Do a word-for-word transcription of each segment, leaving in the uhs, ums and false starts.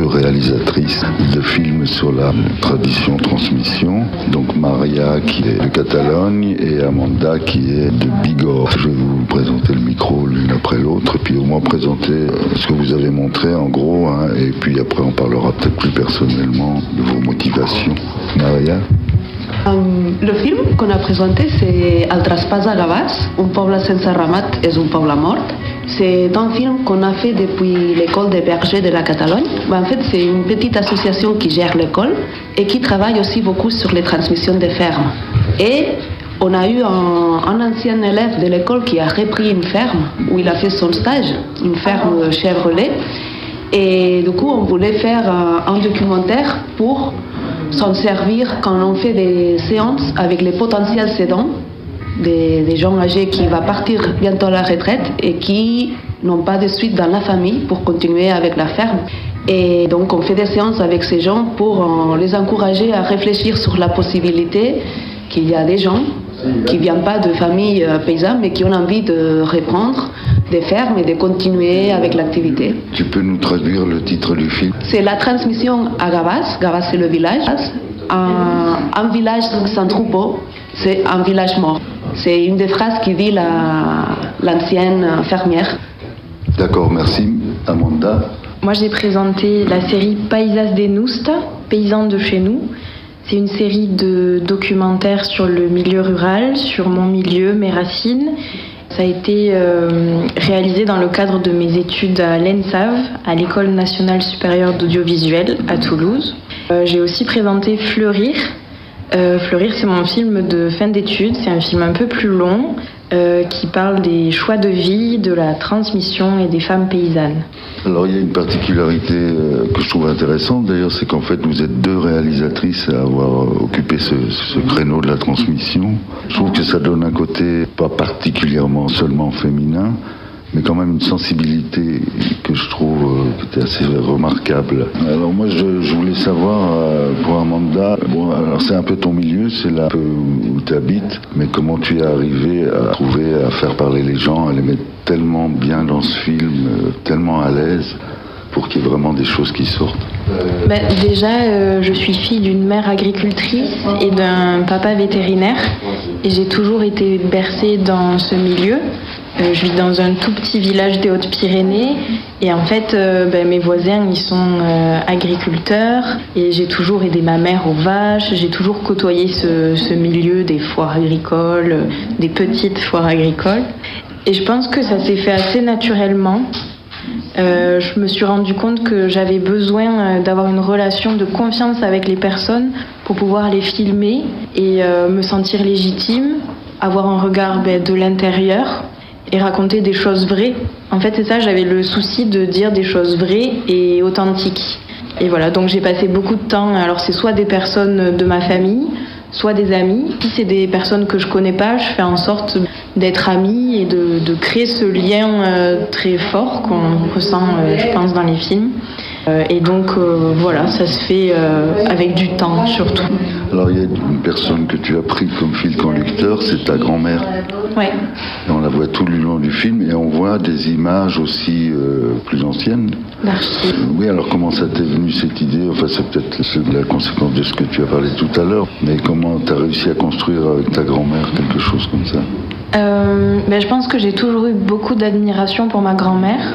réalisatrices de films sur la tradition transmission. Donc Maria qui est de Catalogne et Amanda qui est de Bigorre. Je vais vous présenter le micro l'une après l'autre et puis au moins présenter ce que vous avez montré en gros, hein, et puis après on parlera peut-être plus personnellement de vos motivations. Maria? Um, le film qu'on a présenté, c'est El traspàs a Gavàs, un poble sense ramat és un poble mort. C'est un film qu'on a fait depuis l'école des bergers de la Catalogne. En fait, c'est une petite association qui gère l'école et qui travaille aussi beaucoup sur les transmissions des fermes. Et on a eu un, un ancien élève de l'école qui a repris une ferme où il a fait son stage, une ferme Chevrolet. Et du coup, on voulait faire un, un documentaire pour s'en servir quand on fait des séances avec les potentiels cédants, des, des gens âgés qui vont partir bientôt à la retraite et qui n'ont pas de suite dans la famille pour continuer avec la ferme. Et donc on fait des séances avec ces gens pour euh, les encourager à réfléchir sur la possibilité qu'il y a des gens qui ne viennent pas de familles euh, paysannes mais qui ont envie de reprendre des fermes et de continuer avec l'activité. Tu peux nous traduire le titre du film? C'est la transmission à Gavàs. Gavàs, c'est le village. Un, un village sans troupeau, c'est un village mort. C'est une des phrases qui dit la, l'ancienne fermière. D'accord, merci. Amanda? Moi, j'ai présenté la série Paisas de Nusta, paysans de chez nous. C'est une série de documentaires sur le milieu rural, sur mon milieu, mes racines. Ça a été euh, réalisé dans le cadre de mes études à l'E N S A V, à l'École nationale supérieure d'audiovisuel à Toulouse. Euh, j'ai aussi présenté Fleurir. Euh, Fleurir, c'est mon film de fin d'études. C'est un film un peu plus long euh, qui parle des choix de vie, de la transmission et des femmes paysannes. Alors il y a une particularité euh, que je trouve intéressante d'ailleurs, c'est qu'en fait vous êtes deux réalisatrices à avoir occupé ce, ce créneau de la transmission. Je trouve que ça donne un côté pas particulièrement seulement féminin, mais quand même une sensibilité que je trouve euh, qui était assez remarquable. Alors moi je, je voulais savoir euh, pour Amanda, bon alors c'est un peu ton milieu, c'est là où tu habites, mais comment tu es arrivé à trouver, à faire parler les gens, à les mettre tellement bien dans ce film, euh, tellement à l'aise, pour qu'il y ait vraiment des choses qui sortent? Ben, déjà, euh, je suis fille d'une mère agricultrice et d'un papa vétérinaire, et j'ai toujours été bercée dans ce milieu. Euh, je vis dans un tout petit village des Hautes-Pyrénées et en fait euh, ben, mes voisins ils sont euh, agriculteurs et j'ai toujours aidé ma mère aux vaches, j'ai toujours côtoyé ce, ce milieu des foires agricoles, euh, des petites foires agricoles, et je pense que ça s'est fait assez naturellement. Euh, je me suis rendu compte que j'avais besoin d'avoir une relation de confiance avec les personnes pour pouvoir les filmer et euh, me sentir légitime, avoir un regard ben, de l'intérieur et raconter des choses vraies. En fait, c'est ça, j'avais le souci de dire des choses vraies et authentiques. Et voilà, donc j'ai passé beaucoup de temps, alors c'est soit des personnes de ma famille, soit des amis. Si c'est des personnes que je connais pas, je fais en sorte d'être amie et de, de créer ce lien euh, très fort qu'on ressent, euh, je pense, dans les films. Euh, et donc, euh, voilà, ça se fait euh, avec du temps, surtout. Alors, il y a une personne que tu as pris comme fil conducteur, c'est ta grand-mère. Ouais. Et on la voit tout le long du film et on voit des images aussi euh, plus anciennes. D'archives. Oui, alors comment ça t'est venu cette idée? Enfin, c'est peut-être la conséquence de ce que tu as parlé tout à l'heure, mais comment tu as réussi à construire avec ta grand-mère quelque chose comme ça? euh, ben, Je pense que j'ai toujours eu beaucoup d'admiration pour ma grand-mère.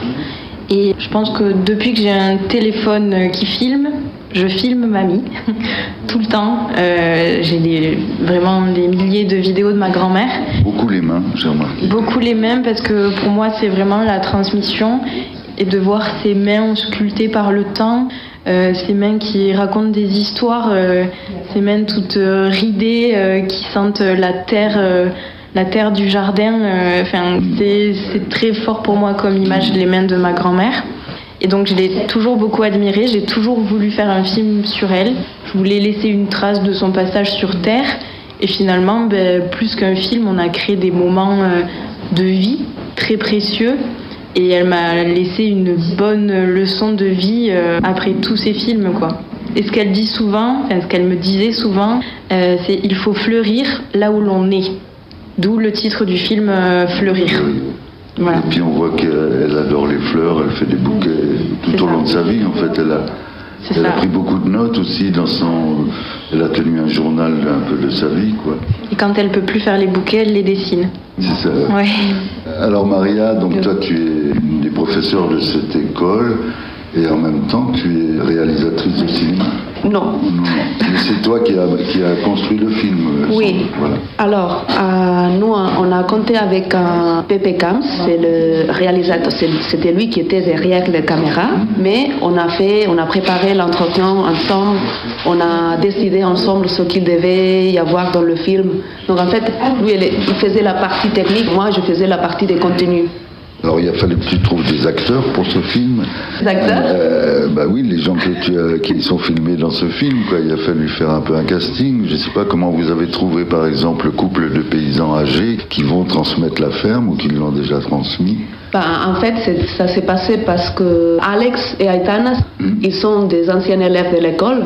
Et je pense que depuis que j'ai un téléphone qui filme, je filme mamie tout le temps. Euh, j'ai des, vraiment des milliers de vidéos de ma grand-mère. Beaucoup les mains, j'ai remarqué. Beaucoup les mains, parce que pour moi c'est vraiment la transmission, et de voir ces mains sculptées par le temps, euh, ces mains qui racontent des histoires, euh, ces mains toutes euh, ridées, euh, qui sentent la terre. Euh, La terre du jardin, euh, enfin, c'est, c'est très fort pour moi comme image, les mains de ma grand-mère. Et donc je l'ai toujours beaucoup admirée, j'ai toujours voulu faire un film sur elle. Je voulais laisser une trace de son passage sur Terre. Et finalement, ben, plus qu'un film, on a créé des moments euh, de vie très précieux. Et elle m'a laissé une bonne leçon de vie euh, après tous ces films, quoi. Et ce qu'elle dit souvent, enfin, ce qu'elle me disait souvent, euh, c'est « il faut fleurir là où l'on est ». D'où le titre du film euh, Fleurir. Voilà. Et puis on voit qu'elle adore les fleurs, elle fait des bouquets tout c'est au long ça. de sa vie en fait. Elle a, C'est Elle ça. a pris beaucoup de notes aussi dans son... Elle a tenu un journal un peu de sa vie, quoi. Et quand elle peut plus faire les bouquets, elle les dessine. C'est ça. Ouais. Alors Maria, donc toi tu es une des professeurs de cette école et en même temps tu es réalisatrice de cinéma. Non. Non, non. Mais c'est toi qui as qui a construit le film. Oui. Voilà. Alors, euh, nous, on a compté avec euh, Pepe Camps, c'est le réalisateur, c'est- c'était lui qui était derrière la caméra, mais on a fait, on a préparé l'entretien ensemble, on a décidé ensemble ce qu'il devait y avoir dans le film. Donc en fait, lui, il il faisait la partie technique, moi, je faisais la partie des contenus. Alors il a fallu que tu trouves des acteurs pour ce film. Des acteurs euh, Bah oui, les gens que tu as, qui sont filmés dans ce film, quoi. Il a fallu faire un peu un casting. Je sais pas comment vous avez trouvé par exemple le couple de paysans âgés qui vont transmettre la ferme ou qui l'ont déjà transmis. Ben, en fait, c'est- ça s'est passé parce que Alex et Aitana, ils sont des anciens élèves de l'école.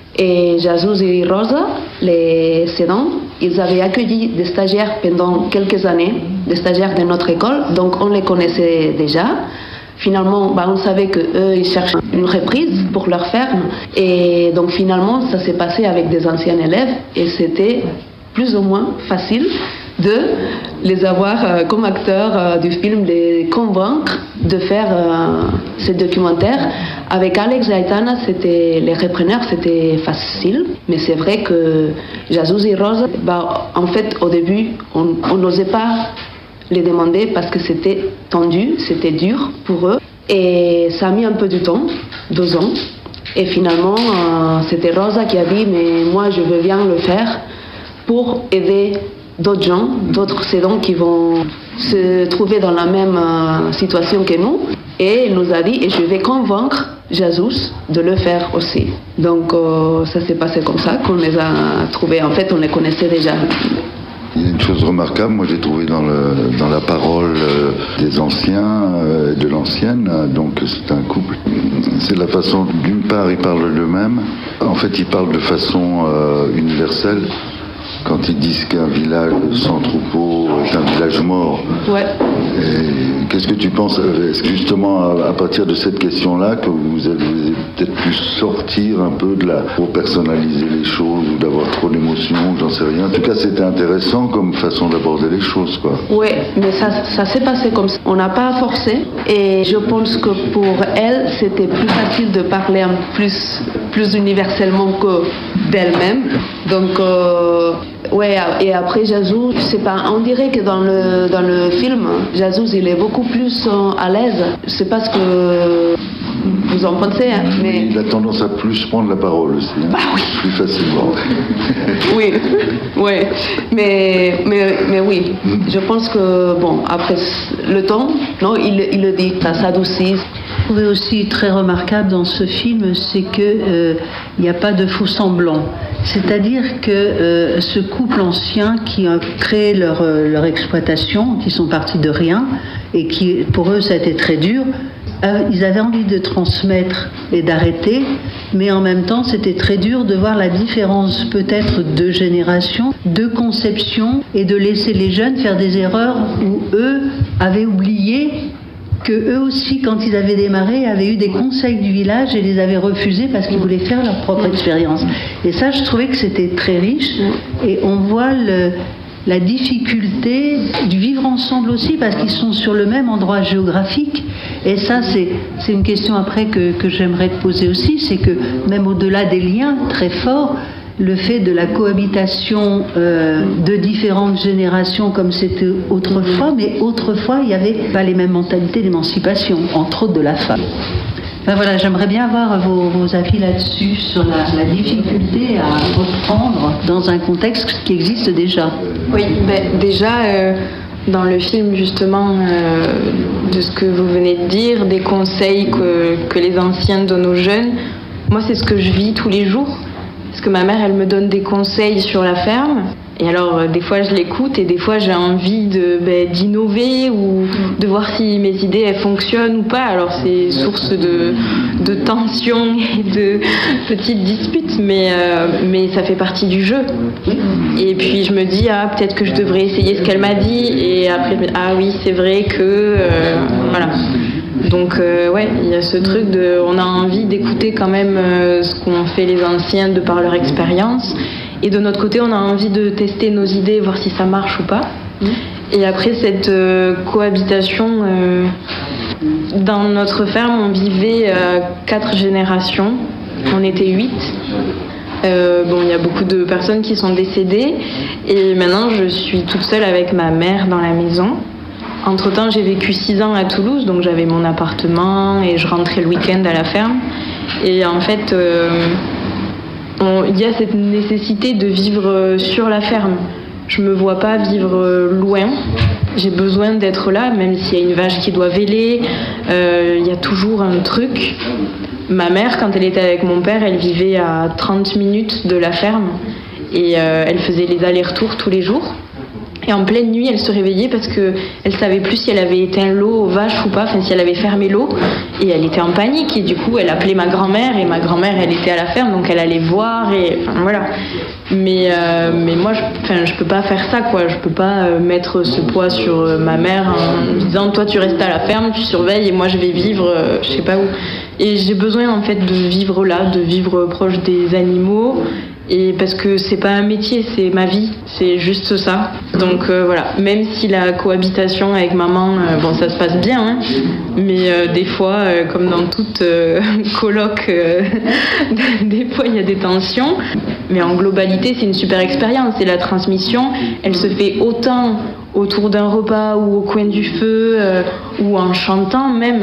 Et Jesus et Rosa, les cédants, ils avaient accueilli des stagiaires pendant quelques années, des stagiaires de notre école, donc on les connaissait déjà. Finalement, ben, on savait qu'eux, ils cherchaient une reprise pour leur ferme. Et donc finalement, ça s'est passé avec des anciens élèves et c'était plus ou moins facile de les avoir euh, comme acteurs euh, du film, les convaincre de faire euh, ce documentaire. Avec Alex et Aitana, c'était, les repreneurs, c'était facile, mais c'est vrai que Jesus et Rosa, bah, en fait, au début, on on n'osait pas les demander parce que c'était tendu, c'était dur pour eux. Et ça a mis un peu de temps, deux ans. Et finalement, euh, c'était Rosa qui a dit, mais moi, je veux bien le faire pour aider d'autres gens, d'autres cédants qui vont se trouver dans la même euh, situation que nous. Et il nous a dit, et je vais convaincre Jesus de le faire aussi. Donc euh, ça s'est passé comme ça qu'on les a trouvés. En fait, on les connaissait déjà. Il y a une chose remarquable, moi j'ai trouvé dans, le, dans la parole euh, des anciens euh, et de l'ancienne, euh, donc c'est un couple, c'est la façon, d'une part ils parlent d'eux-mêmes, en fait ils parlent de façon euh, universelle, quand ils disent qu'un village sans troupeau est un village mort. Ouais. Et qu'est-ce que tu penses, est-ce que justement à, à partir de cette question-là que vous avez peut-être pu sortir un peu de la, pour personnaliser les choses ou d'avoir trop d'émotions, j'en sais rien. En tout cas c'était intéressant comme façon d'aborder les choses, quoi. Oui, mais ça, ça s'est passé comme ça. On n'a pas forcé et je pense que pour elle, c'était plus facile de parler en plus, plus universellement que d'elle-même. Donc, euh, ouais, et après Jesus, je sais pas, on dirait que dans le, dans le film, Jesus, il est beaucoup plus euh, à l'aise. Je sais pas ce que vous en pensez, hein, mais... Il a tendance à plus prendre la parole aussi, hein, Bah oui. plus facilement. Oui, oui, mais, mais, mais oui, je pense que, bon, après le temps, non, il, il le dit, ça s'adoucit. Ce que je trouvais aussi très remarquable dans ce film, c'est qu'il euh, n'y a pas de faux semblants. C'est-à-dire que euh, ce couple ancien qui a créé leur, euh, leur exploitation, qui sont partis de rien, et qui, pour eux, ça a été très dur, euh, ils avaient envie de transmettre et d'arrêter, mais en même temps, c'était très dur de voir la différence peut-être de génération, de conception, et de laisser les jeunes faire des erreurs où eux avaient oublié que eux aussi, quand ils avaient démarré, avaient eu des conseils du village et les avaient refusés parce qu'ils voulaient faire leur propre expérience. Et ça, je trouvais que c'était très riche. Et on voit le, la difficulté du vivre ensemble aussi parce qu'ils sont sur le même endroit géographique. Et ça, c'est, c'est une question après que, que j'aimerais te poser aussi, c'est que même au-delà des liens très forts, le fait de la cohabitation euh, de différentes générations comme c'était autrefois, mais autrefois il n'y avait pas les mêmes mentalités d'émancipation, entre autres de la femme. Ben voilà, j'aimerais bien avoir vos, vos avis là-dessus, sur la, la difficulté à reprendre dans un contexte qui existe déjà. Oui, ben, déjà, euh, dans le film, justement, euh, de ce que vous venez de dire, des conseils que, que les anciens donnent aux jeunes, moi, c'est ce que je vis tous les jours. Parce que ma mère, elle me donne des conseils sur la ferme. Et alors, euh, des fois, je l'écoute et des fois, j'ai envie de, ben, d'innover ou de voir si mes idées, elles fonctionnent ou pas. Alors, c'est source de, de tensions et de petites disputes, mais, euh, mais ça fait partie du jeu. Et puis, je me dis, ah, peut-être que je devrais essayer ce qu'elle m'a dit. Et après, ah oui, c'est vrai que... Euh, voilà. Donc euh, ouais, il y a ce truc de, on a envie d'écouter quand même euh, ce qu'ont fait les anciens de par leur expérience, et de notre côté on a envie de tester nos idées, voir si ça marche ou pas. Et après cette euh, cohabitation, euh, dans notre ferme on vivait euh, quatre générations, on était huit. Euh, bon, il y a beaucoup de personnes qui sont décédées, et maintenant je suis toute seule avec ma mère dans la maison. Entre-temps, j'ai vécu six ans à Toulouse, donc j'avais mon appartement et je rentrais le week-end à la ferme. Et en fait, euh, on, il y a cette nécessité de vivre sur la ferme. Je me vois pas vivre loin. J'ai besoin d'être là, même s'il y a une vache qui doit véler. Euh, il y a toujours un truc. Ma mère, quand elle était avec mon père, elle vivait à trente minutes de la ferme. Et euh, elle faisait les allers-retours tous les jours. Et en pleine nuit, elle se réveillait parce qu'elle savait plus si elle avait éteint l'eau aux vaches ou pas, enfin si elle avait fermé l'eau. Et elle était en panique. Et du coup, elle appelait ma grand-mère. Et ma grand-mère, elle était à la ferme, donc elle allait voir. Et enfin voilà. Mais, euh, mais moi, je, enfin, je peux pas faire ça, quoi. Je peux pas euh, mettre ce poids sur euh, ma mère en me disant, toi, tu restes à la ferme, tu surveilles, et moi, je vais vivre, euh, je sais pas où. Et j'ai besoin, en fait, de vivre là, de vivre proche des animaux. Et parce que c'est pas un métier, c'est ma vie, c'est juste ça. Donc euh, voilà, même si la cohabitation avec maman, euh, bon ça se passe bien, hein, mais euh, des fois, euh, comme dans toute euh, coloc, euh, des fois il y a des tensions. Mais en globalité, c'est une super expérience. Et la transmission, elle se fait autant autour d'un repas ou au coin du feu euh, ou en chantant même,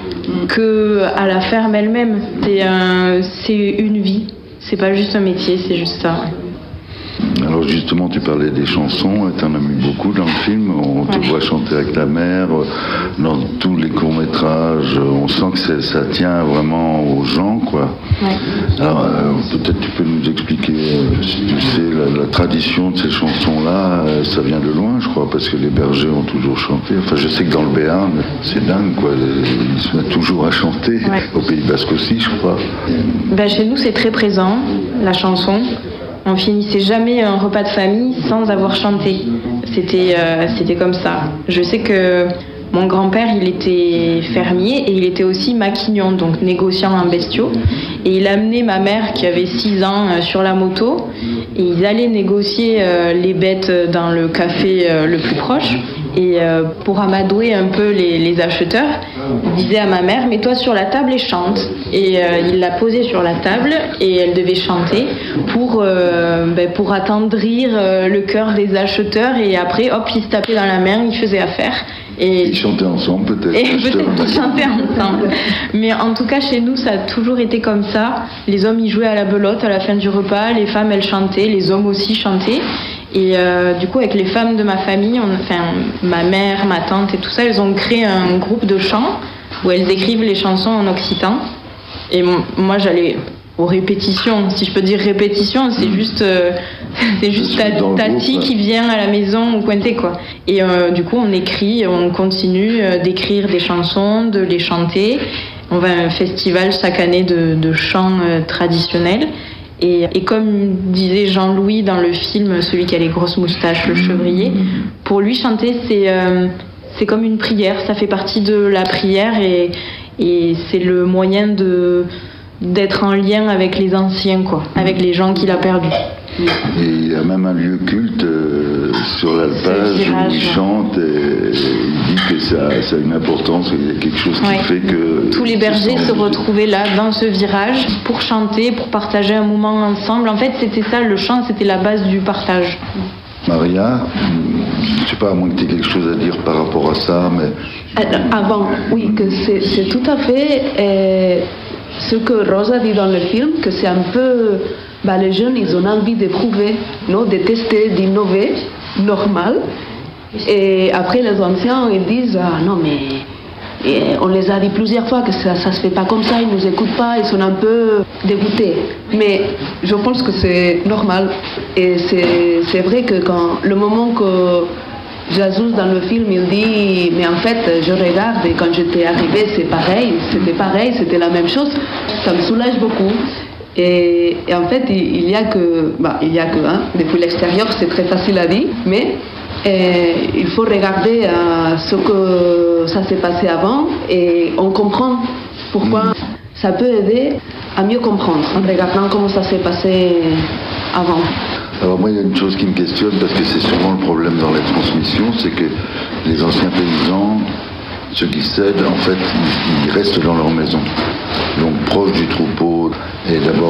que à la ferme elle-même. C'est un, c'est une vie. C'est pas juste un métier, c'est juste ça. Alors justement, tu parlais des chansons, et tu en as mis beaucoup dans le film. On te ouais. voit chanter avec la mère, dans tous les courts-métrages. On sent que ça tient vraiment aux gens, quoi. Ouais. Alors, euh, peut-être tu peux nous expliquer, euh, si tu sais, la, la tradition de ces chansons-là, euh, ça vient de loin, je crois, parce que les bergers ont toujours chanté. Enfin, je sais que dans le Béarn, c'est dingue, quoi. Ils se mettent toujours à chanter. Ouais. Au Pays Basque aussi, je crois. Ben, chez nous, c'est très présent, la chanson. On finissait jamais un repas de famille sans avoir chanté. C'était, euh, c'était comme ça. Je sais que mon grand-père, il était fermier et il était aussi maquignon, donc négociant en bestiaux. Et il amenait ma mère, qui avait six ans, euh, sur la moto. Et ils allaient négocier euh, les bêtes dans le café euh, le plus proche. Et euh, pour amadouer un peu les, les acheteurs, il disait à ma mère, mets-toi sur la table et chante. Et euh, il l'a posée sur la table et elle devait chanter pour, euh, ben, pour attendrir euh, le cœur des acheteurs. Et après, hop, ils se tapaient dans la main, ils faisaient affaire. Et ils chantaient ensemble peut-être. Et peut-être qu'ils chantaient ensemble. Mais en tout cas, chez nous, ça a toujours été comme ça. Les hommes, ils jouaient à la belote à la fin du repas. Les femmes, elles chantaient. Les hommes aussi chantaient. Et euh, du coup, avec les femmes de ma famille, on, enfin, ma mère, ma tante et tout ça, elles ont créé un groupe de chants où elles écrivent les chansons en occitan. Et m- moi, j'allais aux répétitions. Si je peux dire répétition, c'est juste, euh, c'est juste ta, Tati qui vient à la maison au Cointé, quoi. Et euh, du coup, on écrit, on continue euh, d'écrire des chansons, de les chanter. On va à un festival chaque année de, de chants euh, traditionnels. Et, et comme disait Jean-Louis dans le film, celui qui a les grosses moustaches, le chevrier, pour lui chanter c'est, euh, c'est comme une prière, ça fait partie de la prière et, et c'est le moyen de, d'être en lien avec les anciens, quoi, avec les gens qu'il a perdus. Et il y a même un lieu culte euh, sur l'alpage où il chante et il dit que ça, ça a une importance, il y a quelque chose qui ouais. fait que... Tous les bergers se retrouvaient là, dans ce virage, pour chanter, pour partager un moment ensemble. En fait, c'était ça, le chant, c'était la base du partage. Maria, je ne sais pas, à moins que tu aies quelque chose à dire par rapport à ça, mais... Avant, oui, que c'est, c'est tout à fait euh, ce que Rosa dit dans le film, que c'est un peu... Bah, les jeunes, ils ont envie de prouver, non, de tester, d'innover, normal. Et après, les anciens, ils disent, ah non, mais et on les a dit plusieurs fois que ça ne se fait pas comme ça, ils ne nous écoutent pas, ils sont un peu dégoûtés. Mais je pense que c'est normal. Et c'est, c'est vrai que quand le moment que Jesus, dans le film, il dit, mais en fait, je regarde et quand j'étais arrivée, c'est pareil, c'était pareil, c'était la même chose, ça me soulage beaucoup. Et, et en fait, il, il y a que, bah, il y a que, hein, depuis l'extérieur, c'est très facile à dire, mais Et il faut regarder euh, ce que ça s'est passé avant et on comprend pourquoi. Mmh. Ça peut aider à mieux comprendre en regardant comment ça s'est passé avant. Alors moi, il y a une chose qui me questionne, parce que c'est souvent le problème dans les transmissions, c'est que les anciens paysans, ceux qui cèdent, en fait, ils, ils restent dans leur maison, donc proches du troupeau. Et d'abord,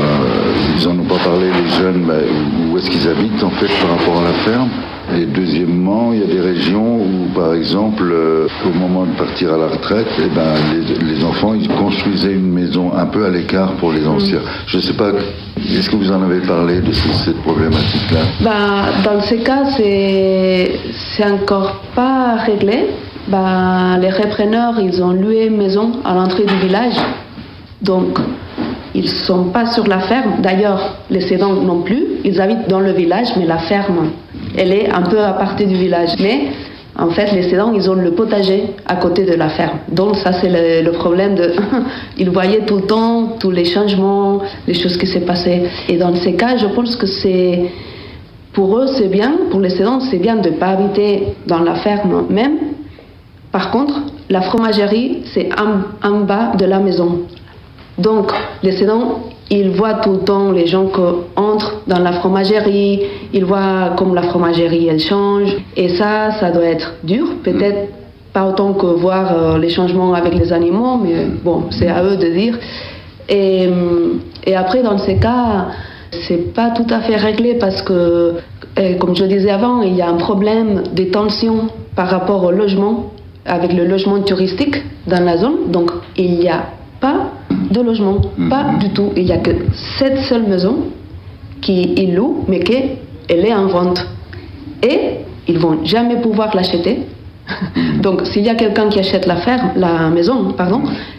euh, ils n'en ont pas parlé, les jeunes, bah, où est-ce qu'ils habitent, en fait, par rapport à la ferme. Et deuxièmement, il y a des régions où, par exemple, euh, au moment de partir à la retraite, eh ben, les, les enfants, ils construisaient une maison un peu à l'écart pour les anciens. Mmh. Je ne sais pas, est-ce que vous en avez parlé de ce, cette problématique-là? Bah, dans ces cas, c'est, c'est encore pas réglé. Bah, les repreneurs, ils ont loué une maison à l'entrée du village. Donc, ils ne sont pas sur la ferme. D'ailleurs, les cédants non plus. Ils habitent dans le village, mais la ferme, elle est un peu à partir du village. Mais en fait, les cédants, ils ont le potager à côté de la ferme. Donc ça, c'est le, le problème de... Ils voyaient tout le temps tous les changements, les choses qui s'est passées. Et dans ces cas, je pense que c'est... Pour eux, c'est bien. Pour les cédants, c'est bien de ne pas habiter dans la ferme même. Par contre, la fromagerie, c'est en, en bas de la maison. Donc, les cédants, ils voient tout le temps les gens qui entrent dans la fromagerie, ils voient comme la fromagerie, elle change. Et ça, ça doit être dur, peut-être pas autant que voir euh, les changements avec les animaux, mais bon, c'est à eux de dire. Et, et après, dans ces cas, c'est pas tout à fait réglé parce que, comme je disais avant, il y a un problème de tension par rapport au logement, avec le logement touristique dans la zone. Donc, il n'y a pas de logement, mmh. pas du tout. Il n'y a que cette seule maison qu'ils louent, mais qu'elle est en vente. Et ils ne vont jamais pouvoir l'acheter. Donc, s'il y a quelqu'un qui achète la ferme, la maison, pardon,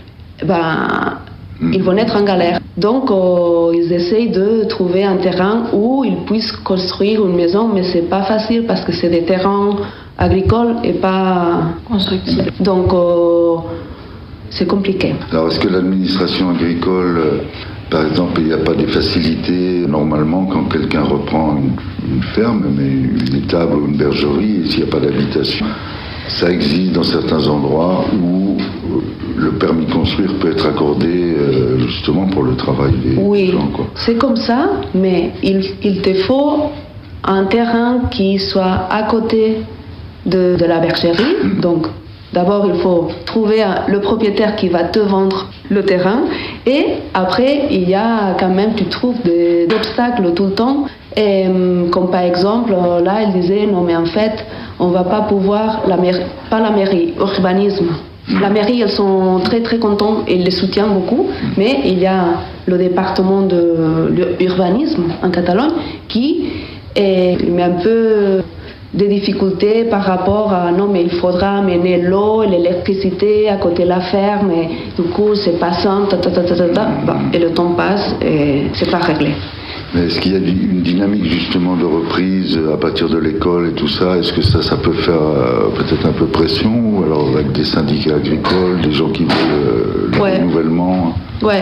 ben, mmh. ils vont être en galère. Donc, euh, ils essayent de trouver un terrain où ils puissent construire une maison, mais ce n'est pas facile parce que c'est des terrains agricoles et pas constructibles. Donc, euh, c'est compliqué. Alors, est-ce que l'administration agricole, euh, par exemple, il n'y a pas des facilités normalement quand quelqu'un reprend une, une ferme, mais une étable ou une bergerie, et s'il n'y a pas d'habitation? Ça existe dans certains endroits où le permis de construire peut être accordé euh, justement pour le travail des oui, gens. Oui, c'est comme ça, mais il, il te faut un terrain qui soit à côté de, de la bergerie. Mmh. Donc, d'abord, il faut trouver le propriétaire qui va te vendre le terrain. Et après, il y a quand même, tu trouves des obstacles tout le temps. Et, comme par exemple, là, elle disait, non mais en fait, on ne va pas pouvoir, la mairie, pas la mairie, urbanisme. La mairie, ils sont très très contents et ils les soutiennent beaucoup. Mais il y a le département de l'urbanisme en Catalogne qui est, met un peu des difficultés par rapport à non mais il faudra amener l'eau et l'électricité à côté de la ferme et du coup c'est pas simple ta, ta, ta, ta, ta, ta. Bah, et le temps passe et c'est pas réglé. Mais est-ce qu'il y a une dynamique justement de reprise à partir de l'école et tout ça? Est-ce que ça, ça peut faire euh, peut-être un peu pression, ou alors avec des syndicats agricoles, des gens qui veulent euh, le ouais. renouvellement? Ouais.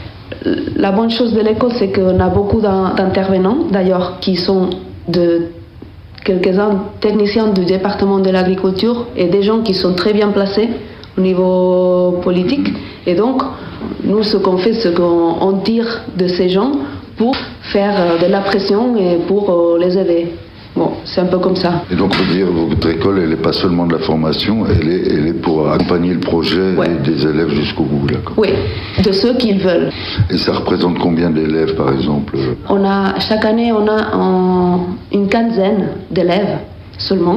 La bonne chose de l'école, c'est qu'on a beaucoup d'intervenants d'ailleurs qui sont de quelques-uns techniciens du département de l'agriculture et des gens qui sont très bien placés au niveau politique. Et donc, nous, ce qu'on fait, c'est qu'on on tire de ces gens pour faire de la pression et pour les aider. Bon, c'est un peu comme ça. Et donc, on peut dire, votre école, elle n'est pas seulement de la formation, elle est, elle est pour accompagner le projet ouais. des élèves jusqu'au bout, d'accord? Oui, de ceux qu'ils veulent. Et ça représente combien d'élèves, par exemple? On a, chaque année, on a en, une quinzaine d'élèves seulement,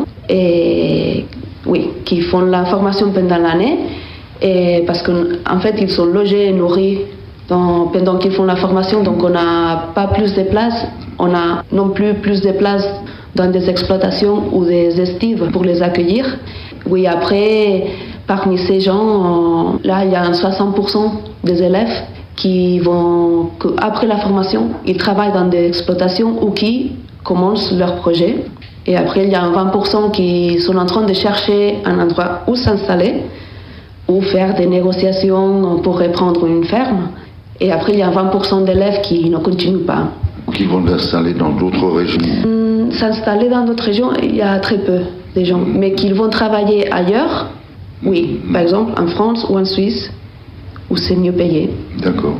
et oui, qui font la formation pendant l'année, et parce qu'en fait, ils sont logés et nourris dans, pendant qu'ils font la formation, donc on n'a pas plus de places, on a non plus plus de places dans des exploitations ou des estives pour les accueillir. Oui, après, parmi ces gens, là, il y a soixante pour cent des élèves qui vont, après la formation, ils travaillent dans des exploitations ou qui commencent leur projet. Et après, il y a vingt pour cent qui sont en train de chercher un endroit où s'installer ou faire des négociations pour reprendre une ferme. Et après, il y a vingt pour cent d'élèves qui ne continuent pas. Qui vont s'installer dans d'autres régions? viennent s'installer dans d'autres régions, il y a très peu de gens. Mais qu'ils vont travailler ailleurs, oui. Par exemple, en France ou en Suisse, où c'est mieux payé. D'accord.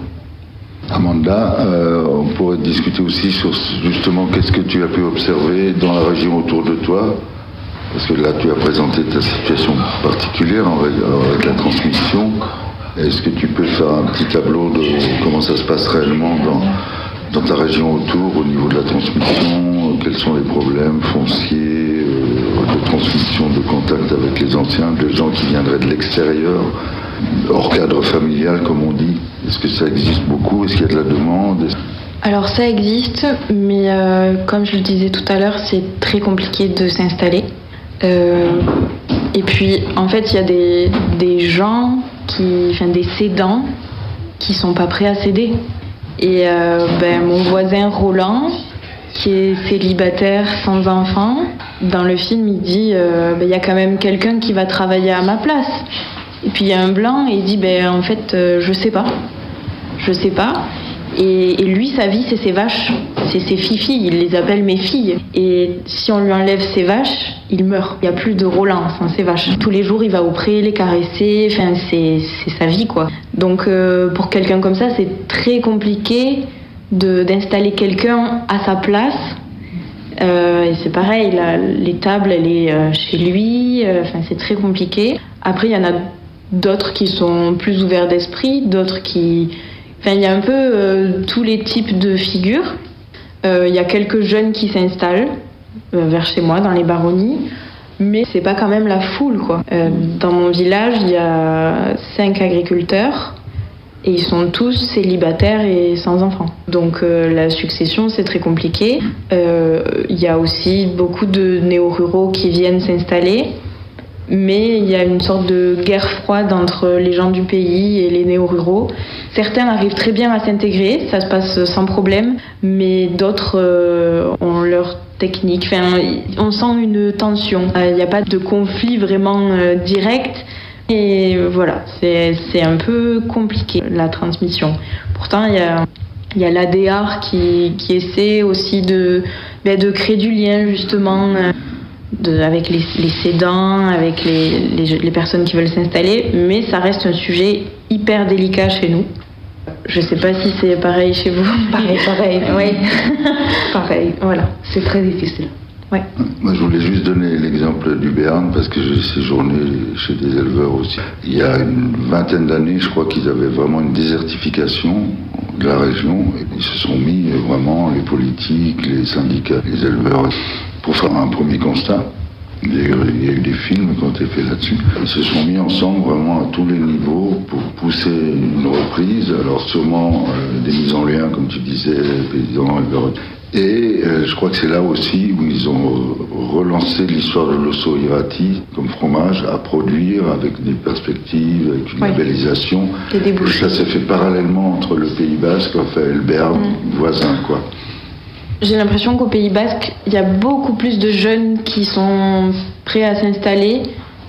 Amanda, euh, on pourrait discuter aussi sur justement qu'est-ce que tu as pu observer dans la région autour de toi. Parce que là, tu as présenté ta situation particulière avec la transmission. Est-ce que tu peux faire un petit tableau de comment ça se passe réellement dans, dans ta région autour, au niveau de la transmission? Quels sont les problèmes fonciers, euh, de transmission, de contact avec les anciens, des gens qui viendraient de l'extérieur, hors cadre familial, comme on dit? Est-ce que ça existe beaucoup? Est-ce qu'il y a de la demande? Alors ça existe, mais euh, comme je le disais tout à l'heure, c'est très compliqué de s'installer. Euh, et puis, en fait, il y a des, des gens, qui, enfin des cédants, qui sont pas prêts à céder. Et euh, ben, mon voisin Roland, qui est célibataire sans enfant, dans le film, il dit euh, ben, y a quand même quelqu'un qui va travailler à ma place. Et puis il y a un blanc et il dit ben, en fait, euh, je sais pas. Je sais pas. Et, et lui, sa vie, c'est ses vaches, c'est ses filles, il les appelle mes filles. Et si on lui enlève ses vaches, il meurt. Il n'y a plus de Roland sans ses vaches. Tous les jours, il va au pré, les caresser, enfin, c'est, c'est sa vie, quoi. Donc, euh, pour quelqu'un comme ça, c'est très compliqué de, d'installer quelqu'un à sa place. Euh, et c'est pareil, la, l'étable, elle est euh, chez lui, euh, enfin, c'est très compliqué. Après, il y en a d'autres qui sont plus ouverts d'esprit, d'autres qui... Enfin, il y a un peu euh, tous les types de figures. Euh, il y a quelques jeunes qui s'installent euh, vers chez moi, dans les baronnies, mais c'est pas quand même la foule, quoi. Euh, dans mon village, il y a cinq agriculteurs et ils sont tous célibataires et sans enfants. Donc euh, la succession, c'est très compliqué. Euh, il y a aussi beaucoup de néo-ruraux qui viennent s'installer. Mais il y a une sorte de guerre froide entre les gens du pays et les néo-ruraux. Certains arrivent très bien à s'intégrer, ça se passe sans problème, mais d'autres euh, ont leur technique. Enfin, on sent une tension. Il n'y a pas de conflit vraiment euh, direct. Et voilà, c'est, c'est un peu compliqué, la transmission. Pourtant, il y a, il y a l'A D A R qui, qui essaie aussi de, ben, de créer du lien, justement, De, avec les, les cédants, avec les, les, les personnes qui veulent s'installer, mais ça reste un sujet hyper délicat chez nous. Je sais pas si c'est pareil chez vous. Pareil, pareil. Oui. Pareil, voilà, c'est très difficile. Ouais. Moi, je voulais juste donner l'exemple du Béarn parce que j'ai séjourné chez des éleveurs aussi. Il y a une vingtaine d'années, je crois qu'ils avaient vraiment une désertification de la région. Et ils se sont mis vraiment, les politiques, les syndicats, les éleveurs, pour faire un premier constat. Il y a eu des films qui ont été faits là-dessus. Ils se sont mis ensemble vraiment à tous les niveaux pour pousser une reprise. Alors sûrement euh, des mises en lien, comme tu disais, paysans, éleveurs. Et euh, je crois que c'est là aussi où ils ont relancé l'histoire de l'osso irati comme fromage à produire avec des perspectives, avec une oui. labellisation. Et ça s'est fait parallèlement entre le Pays Basque, enfin le Béarn, mmh. voisin, quoi. J'ai l'impression qu'au Pays Basque, il y a beaucoup plus de jeunes qui sont prêts à s'installer.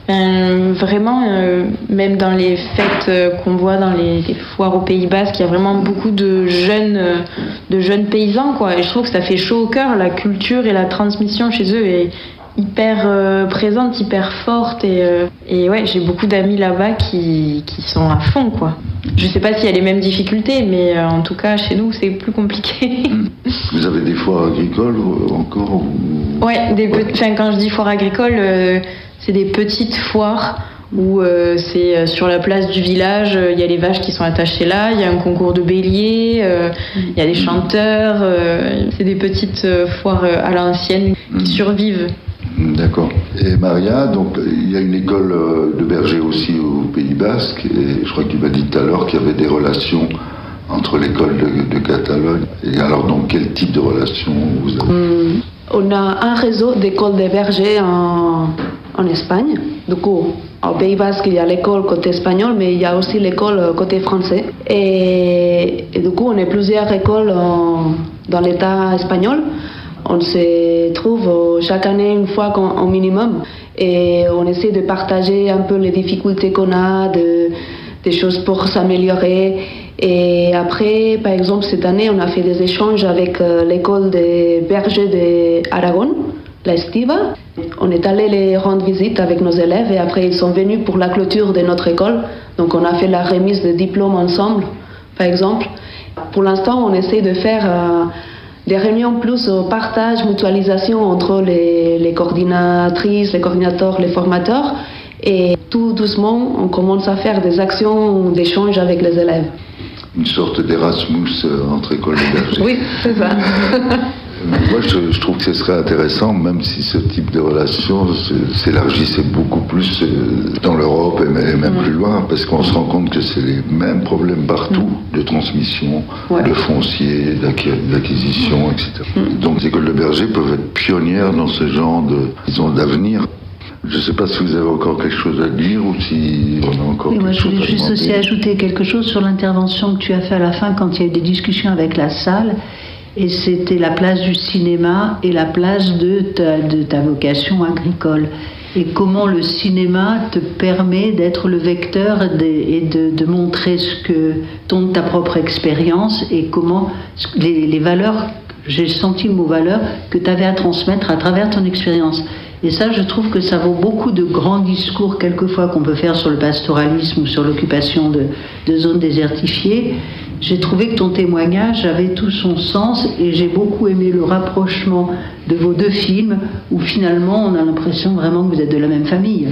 Euh, vraiment, euh, même dans les fêtes euh, qu'on voit dans les, les foires au Pays Basque, il y a vraiment beaucoup de jeunes, euh, de jeunes paysans, quoi. Et je trouve que ça fait chaud au cœur. La culture et la transmission chez eux est hyper euh, présente, hyper forte. Et, euh, et ouais, j'ai beaucoup d'amis là-bas qui, qui sont à fond, quoi. Je sais pas s'il y a les mêmes difficultés, mais euh, en tout cas, chez nous, c'est plus compliqué. Vous avez des foires agricoles encore ou... Ouais, des pe- enfin, quand je dis foire agricole, euh, c'est des petites foires où euh, c'est euh, sur la place du village, il euh, y a les vaches qui sont attachées là, il y a un concours de béliers, il euh, y a des chanteurs, euh, c'est des petites euh, foires euh, à l'ancienne qui mmh. survivent. D'accord. Et Maria, donc il y a une école de berger aussi au Pays Basque, et je crois que tu m'as dit tout à l'heure qu'il y avait des relations entre l'école de, de Catalogne. Et alors, donc, quel type de relation vous avez? mmh. On a un réseau d'écoles de bergers en, en Espagne. Du coup, au Pays Basque, il y a l'école côté espagnol, mais il y a aussi l'école côté français. Et, et du coup, on est plusieurs écoles en, dans l'État espagnol. On se trouve chaque année une fois au minimum et on essaie de partager un peu les difficultés qu'on a, de, des choses pour s'améliorer. Et après, par exemple, cette année, on a fait des échanges avec euh, l'école des bergers d'Aragon, la Estiva. On est allé les rendre visite avec nos élèves et après, ils sont venus pour la clôture de notre école. Donc, on a fait la remise de diplômes ensemble, par exemple. Pour l'instant, on essaie de faire euh, des réunions plus au partage, mutualisation entre les, les coordinatrices, les coordinateurs, les formateurs. Et tout doucement, on commence à faire des actions d'échange avec les élèves. Une sorte d'Erasmus entre écoles et bergers. Oui, c'est ça. Moi, je, je trouve que ce serait intéressant, même si ce type de relation s'élargissait beaucoup plus dans l'Europe et même mmh. plus loin, parce qu'on se rend compte que c'est les mêmes problèmes partout, de transmission, ouais. de foncier, d'acquisition, et cetera. Mmh. Donc les écoles de bergers peuvent être pionnières dans ce genre de, disons, d'avenir. Je ne sais pas si vous avez encore quelque chose à dire ou si on a encore oui, quelque moi, chose à dire. Je voulais juste aussi ajouter quelque chose sur l'intervention que tu as fait à la fin quand il y a eu des discussions avec la salle. Et c'était la place du cinéma et la place de ta, de ta vocation agricole. Et comment le cinéma te permet d'être le vecteur de, et de, de montrer ce que ton, ta propre expérience et comment les, les valeurs, j'ai senti le mot valeur, que tu avais à transmettre à travers ton expérience. Et ça, je trouve que ça vaut beaucoup de grands discours, quelquefois, qu'on peut faire sur le pastoralisme ou sur l'occupation de, de zones désertifiées. J'ai trouvé que ton témoignage avait tout son sens et j'ai beaucoup aimé le rapprochement de vos deux films où finalement on a l'impression vraiment que vous êtes de la même famille.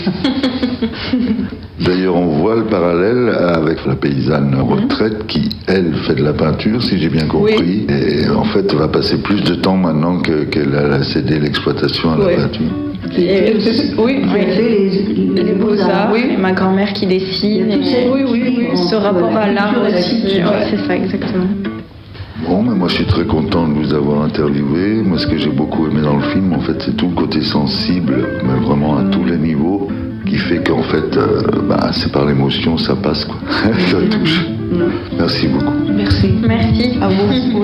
D'ailleurs, on voit le parallèle avec la paysanne en retraite qui, elle, fait de la peinture, si j'ai bien compris, oui. Et en fait va passer plus de temps maintenant que, qu'elle a cédé l'exploitation à la oui. peinture. Et, oui, j'ai fait les, les, les beaux-arts. Oui, ma grand-mère qui dessine. Et oui, oui, oui. Ce rapport à l'art aussi. Ouais, c'est ça, exactement. Bon, mais moi je suis très content de vous avoir interviewé. Moi, ce que j'ai beaucoup aimé dans le film, en fait, c'est tout le côté sensible, mais vraiment à tous les niveaux, qui fait qu'en fait, euh, bah, c'est par l'émotion, ça passe, quoi. Ça touche. Merci beaucoup. Merci. Merci. À vous.